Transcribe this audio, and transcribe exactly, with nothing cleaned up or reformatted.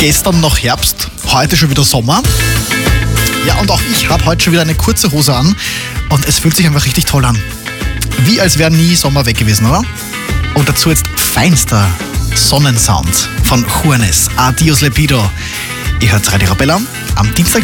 Gestern noch Herbst, heute schon wieder Sommer. Ja, und auch ich habe heute schon wieder eine kurze Hose an und es fühlt sich einfach richtig toll an. Wie als wäre nie Sommer weg gewesen, oder? Und dazu jetzt feinster Sonnensound von Juanes. Adios Lepido. Ihr hört Radio Arabella am Dienstag.